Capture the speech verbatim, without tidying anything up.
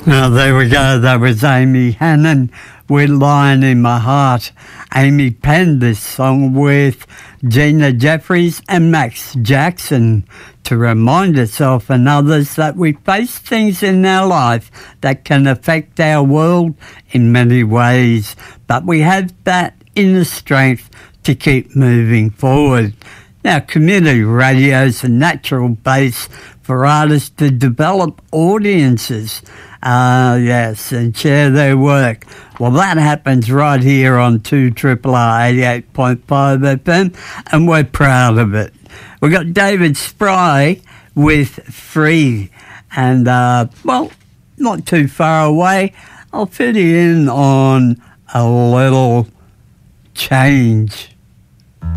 Now, there we go. That was Amy Hannon with Lion in My Heart. Amy penned this song with Gina Jeffries and Max Jackson to remind herself and others that we face things in our life that can affect our world in many ways, but we have that inner strength to keep moving forward. Now, community radio is a natural base for artists to develop audiences, uh, yes, and share their work. Well, that happens right here on two Triple R eighty-eight point five F M, and we're proud of it. We've got David Spry with Free, and, uh, well, not too far away. I'll fit you in on a little change.